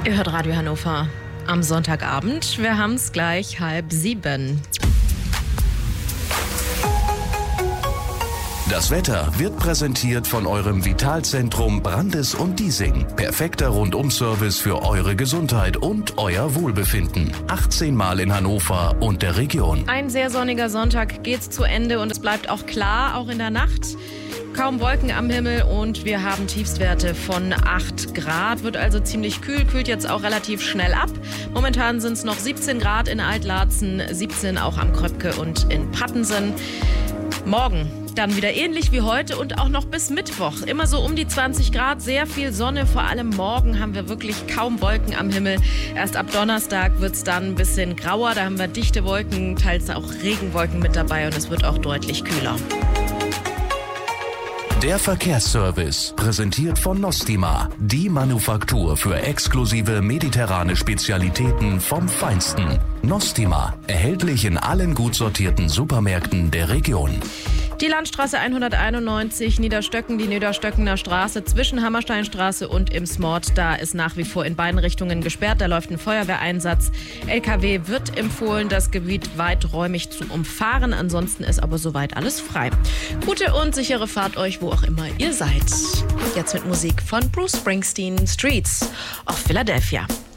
Ihr hört Radio Hannover am Sonntagabend. Wir haben es gleich 6:30. Das Wetter wird präsentiert von eurem Vitalzentrum Brandes und Diesing. Perfekter Rundum-Service für eure Gesundheit und euer Wohlbefinden. 18 Mal in Hannover und der Region. Ein sehr sonniger Sonntag geht's zu Ende und es bleibt auch klar, auch in der Nacht. Kaum Wolken am Himmel und wir haben Tiefstwerte von 8 Grad. Wird also ziemlich kühl, kühlt jetzt auch relativ schnell ab. Momentan sind es noch 17 Grad in Altlarzen, 17 auch am Kröpke und in Pattensen. Morgen dann wieder ähnlich wie heute und auch noch bis Mittwoch. Immer so um die 20 Grad, sehr viel Sonne. Vor allem morgen haben wir wirklich kaum Wolken am Himmel. Erst ab Donnerstag wird es dann ein bisschen grauer. Da haben wir dichte Wolken, teils auch Regenwolken mit dabei und es wird auch deutlich kühler. Der Verkehrsservice, präsentiert von Nostima, die Manufaktur für exklusive mediterrane Spezialitäten vom Feinsten. Nostima, erhältlich in allen gut sortierten Supermärkten der Region. Die Landstraße 191 Niederstöcken, die Niederstöckener Straße zwischen Hammersteinstraße und im Smort, da ist nach wie vor in beiden Richtungen gesperrt. Da läuft ein Feuerwehreinsatz. LKW wird empfohlen, das Gebiet weiträumig zu umfahren. Ansonsten ist aber soweit alles frei. Gute und sichere Fahrt euch, wo auch immer ihr seid. Jetzt mit Musik von Bruce Springsteen, Streets of Philadelphia.